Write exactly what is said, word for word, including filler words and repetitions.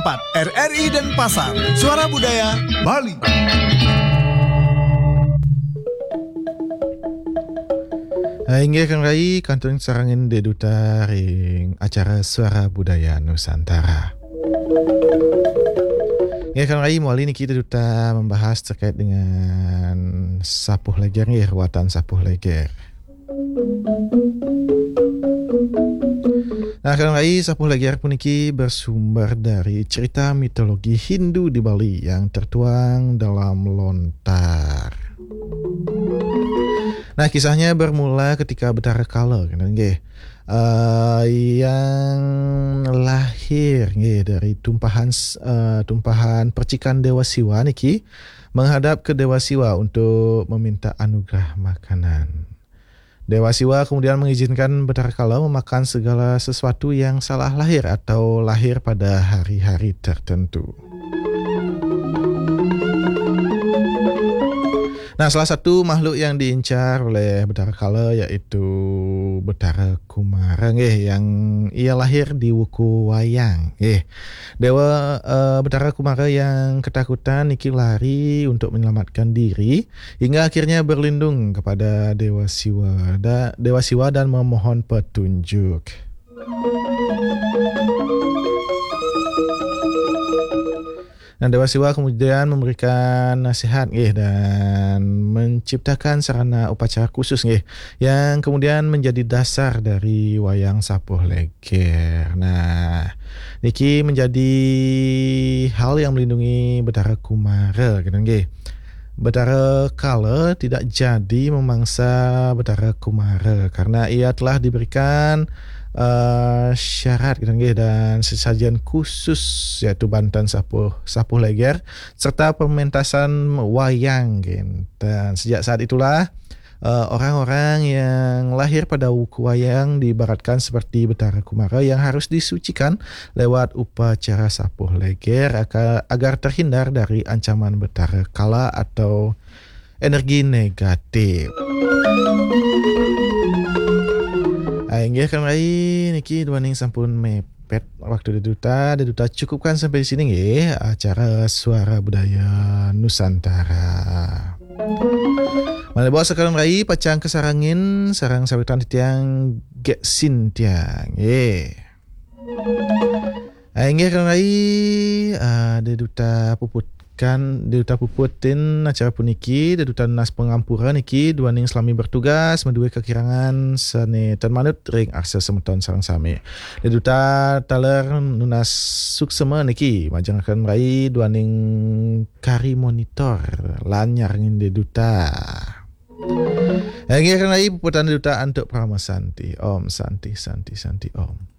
empat R R I Denpasar, Suara Budaya Bali. Inggih kang rai kantun sarangin de duta ring acara Suara Budaya Nusantara. Inggih kang rai muali niki duta membahas terkait dengan sapuh leger nggih, ruatan sapuh leger. Nah, kang rai sapuh leger puniki bersumber dari cerita mitologi Hindu di Bali yang tertuang dalam lontar. Nah, kisahnya bermula ketika Betara Kala, kan nggih. Uh, yang lahir nggih dari tumpahan uh, tumpahan percikan Dewa Siwa niki menghadap ke Dewa Siwa untuk meminta anugerah makanan. Dewa Siwa kemudian mengizinkan Betara Kala memakan segala sesuatu yang salah lahir atau lahir pada hari-hari tertentu. Nah, salah satu makhluk yang diincar oleh Betara Kala yaitu Betara Kumara nggih, yang ia lahir di Wuku Wayang nggih. Dewa uh, Betara Kumara yang ketakutan niki lari untuk menyelamatkan diri hingga akhirnya berlindung kepada Dewa Siwa, da, Dewa Siwa dan memohon petunjuk. Nah, Dewa Siwa kemudian memberikan nasihat nggih dan menciptakan sarana upacara khusus nggih yang kemudian menjadi dasar dari wayang sapuh leger. Nah, niki menjadi hal yang melindungi Betara Kumara gitu nggih. Betara Kala tidak jadi memangsa Betara Kumara karena ia telah diberikan Uh, syarat gitu, dan sesajian khusus yaitu bantuan sapuh sapuh leger serta pementasan wayang gitu. Dan sejak saat itulah uh, orang-orang yang lahir pada Wuku Wayang diibaratkan seperti Betara Kumara yang harus disucikan lewat upacara sapuh leger agar, agar terhindar dari ancaman Betara Kala atau energi negatif. Inggih kang rai niki duaning sampun mepet waktu deduta deduta cukupkan sampai di sini nggih acara Suara Budaya Nusantara. Male bawa sekarang rai pacang kesarangin sarang sawitan tiang gek sintiang nggih. Inggih kang rai uh, deduta puput kan deduta puputin acara puniki deduta nas pengampura niki duaning selami bertugas medue kekirangan sane tan manut ring akses semeton sareng sami deduta taler nunas suksema niki majangaken rai duaning kari monitor lanyar ngin deduta nggih kan rai puputan deduta antuk Prama Santi Om Santi Santi Santi Om.